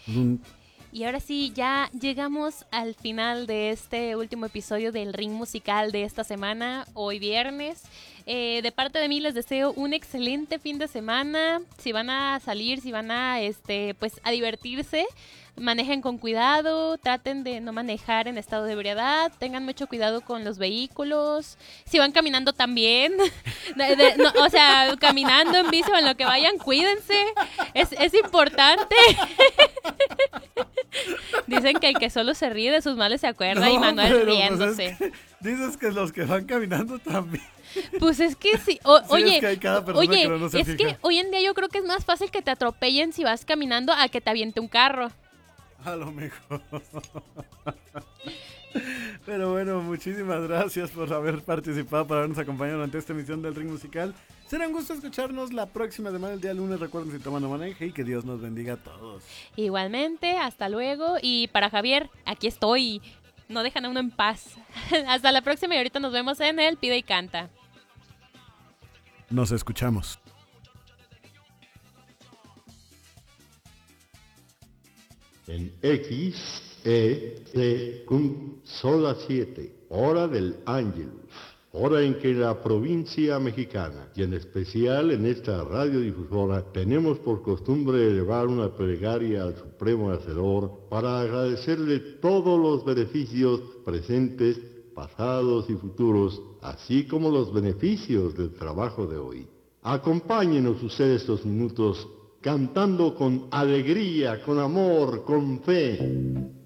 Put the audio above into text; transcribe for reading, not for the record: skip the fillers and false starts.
Dun. Y ahora sí, ya llegamos al final de este último episodio del Ring Musical de esta semana, hoy viernes. De parte de mí les deseo un excelente fin de semana. Si van a salir, si van a, pues, a divertirse, manejen con cuidado, traten de no manejar en estado de ebriedad, tengan mucho cuidado con los vehículos. Si van caminando también, no, o sea, caminando en bici o en lo que vayan, cuídense. Es importante. Dicen que el que solo se ríe de sus males se acuerda, y No, Manuel pero pues riéndose. dices que los que van caminando también. Pues es que sí, Sí, es que hay cada persona que no se es que fija. hoy en día yo creo que es más fácil que te atropellen si vas caminando a que te aviente un carro. A lo mejor. Pero bueno, muchísimas gracias por haber participado, por habernos acompañado durante esta emisión del Ring Musical. Será un gusto escucharnos la próxima semana, el día lunes. Recuerden, si toman no maneje, y que Dios nos bendiga a todos. Igualmente, hasta luego. Y para Javier, aquí estoy. No dejan a uno en paz. Hasta la próxima y ahorita nos vemos en el Pide y Canta. Nos escuchamos. En X, E, T, son las 7, hora del Ángelus, hora en que la provincia mexicana, y en especial en esta radiodifusora, tenemos por costumbre elevar una plegaria al Supremo Hacedor para agradecerle todos los beneficios presentes, pasados y futuros, así como los beneficios del trabajo de hoy. Acompáñenos ustedes estos minutos cantando con alegría, con amor, con fe.